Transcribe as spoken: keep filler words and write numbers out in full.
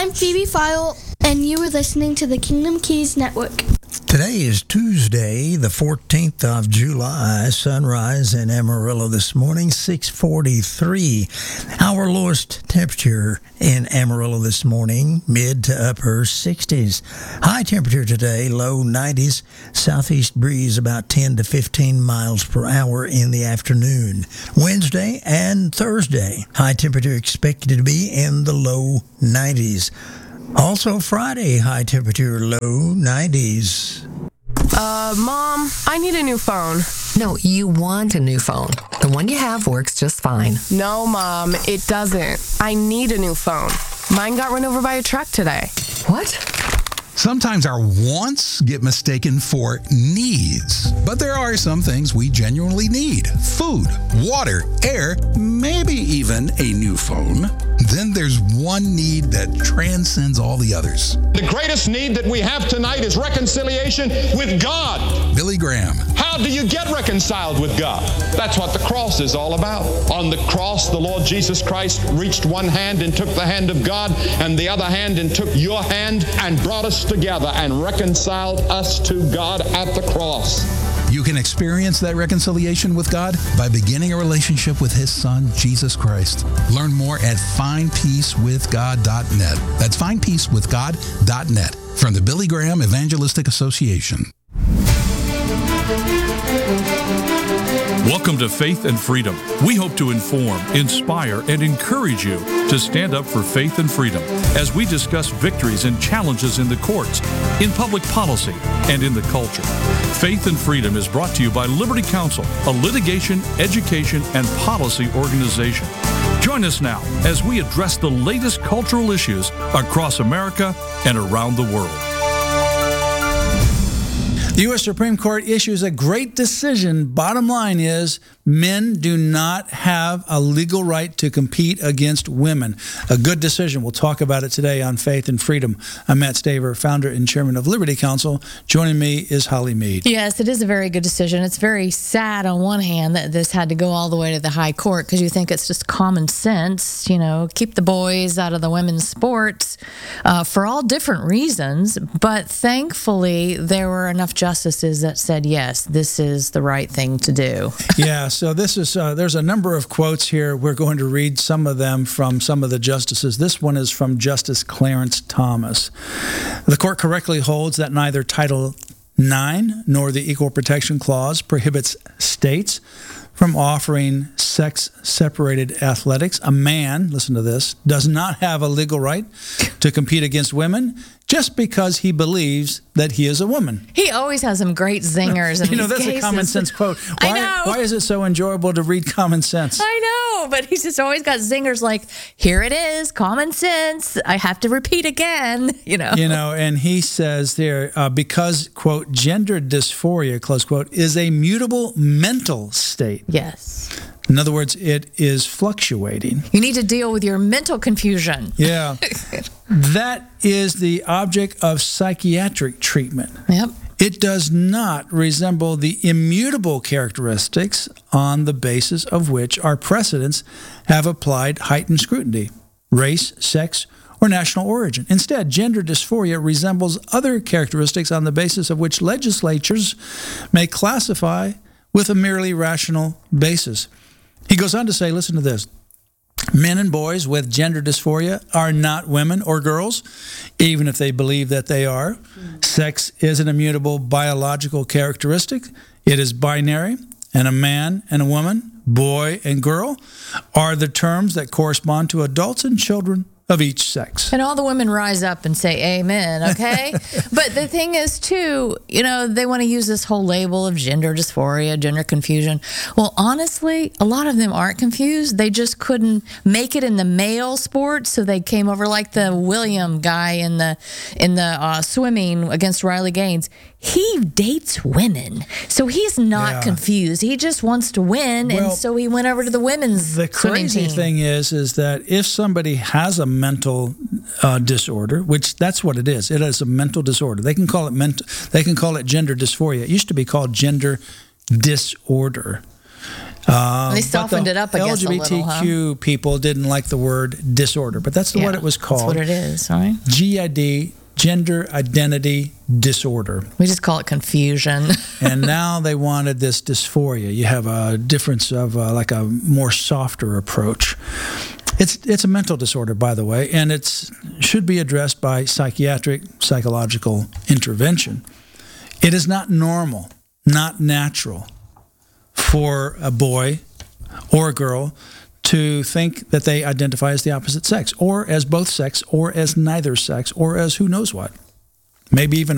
I'm Phoebe File, and you are listening to the Kingdom Keys Network. Today is Tuesday, the fourteenth of July. Sunrise in Amarillo this morning, six forty-three. Our lowest temperature in Amarillo this morning, mid to upper sixties. High temperature today, low nineties. Southeast breeze about ten to fifteen miles per hour in the afternoon. Wednesday and Thursday, high temperature expected to be in the low nineties. Also Friday, high temperature, low nineties. Uh, Mom, I need a new phone. No, you want a new phone. The one you have works just fine. No, Mom, it doesn't. I need a new phone. Mine got run over by a truck today. What? Sometimes our wants get mistaken for needs. But there are some things we genuinely need. Food, water, air, maybe even a new phone. Then there's one need that transcends all the others. The greatest need that we have tonight is reconciliation with God. Billy Graham. How do you get reconciled with God? That's what the cross is all about. On the cross, the Lord Jesus Christ reached one hand and took the hand of God, and the other hand and took your hand and brought us together and reconciled us to God at the cross. You can experience that reconciliation with God by beginning a relationship with His Son, Jesus Christ. Learn more at find peace with god dot net. That's find peace with god dot net from the Billy Graham Evangelistic Association. Welcome to Faith and Freedom. We hope to inform, inspire, and encourage you to stand up for faith and freedom as we discuss victories and challenges in the courts, in public policy, and in the culture. Faith and Freedom is brought to you by Liberty Counsel, a litigation, education, and policy organization. Join us now as we address the latest cultural issues across America and around the world. The U S Supreme Court issues a great decision. Bottom line is, men do not have a legal right to compete against women. A good decision. We'll talk about it today on Faith and Freedom. I'm Matt Staver, founder and chairman of Liberty Counsel. Joining me is Holly Mead. Yes, it is a very good decision. It's very sad on one hand that this had to go all the way to the high court, because you think it's just common sense, you know, keep the boys out of the women's sports uh, for all different reasons. But thankfully, there were enough justices that said, yes, this is the right thing to do. Yeah, so this is, uh, there's a number of quotes here. We're going to read some of them from some of the justices. This one is from Justice Clarence Thomas. The court correctly holds that neither Title nine nor the Equal Protection Clause prohibits states from offering sex-separated athletics. A man, listen to this, does not have a legal right to compete against women just because he believes that he is a woman. He always has some great zingers in You know, these that's cases. a common sense quote. Why, I know. Why is it so enjoyable to read common sense? I know, but he's just always got zingers like, here it is, common sense. I have to repeat again, you know. You know, and he says there, uh, because, quote, gender dysphoria, close quote, is a mutable mental state. Yes. In other words, it is fluctuating. You need to deal with your mental confusion. Yeah. That is the object of psychiatric treatment. Yep. It does not resemble the immutable characteristics on the basis of which our precedents have applied heightened scrutiny: race, sex, or national origin. Instead, gender dysphoria resembles other characteristics on the basis of which legislatures may classify with a merely rational basis. He goes on to say, listen to this, men and boys with gender dysphoria are not women or girls, even if they believe that they are. Sex is an immutable biological characteristic. It is binary, and a man and a woman, boy and girl, are the terms that correspond to adults and children of each sex. And all the women rise up and say amen, okay? But the thing is, too, you know, they want to use this whole label of gender dysphoria, gender confusion. Well, honestly, a lot of them aren't confused. They just couldn't make it in the male sport, so they came over like the William guy in the in the uh, swimming against Riley Gaines. He dates women, so he's not Yeah. confused. He just wants to win, Well, and so he went over to the women's The swimming crazy team. thing is, is that if somebody has a mental uh, disorder, which that's what it is, it is a mental disorder. They can call it mental. They can call it gender dysphoria. It used to be called gender disorder. Uh, They softened but the it up, I guess, a little, L G B T Q people didn't like the word disorder, but that's Yeah, what it was called. That's what it is, right? G I D, gender identity disorder. We just call it confusion. And now they wanted this dysphoria. You have a difference of uh, like a more softer approach. It's it's a mental disorder, by the way, and it's should be addressed by psychiatric, psychological intervention. It is not normal, not natural for a boy or a girl to think that they identify as the opposite sex, or as both sex, or as neither sex, or as who knows what. Maybe even